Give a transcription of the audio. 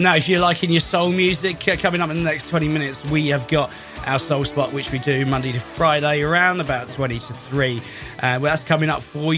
Now, if you're liking your soul music, coming up in the next 20 minutes, we have got our Soul Spot, which we do Monday to Friday around about 20 to 3. Well, that's coming up for you.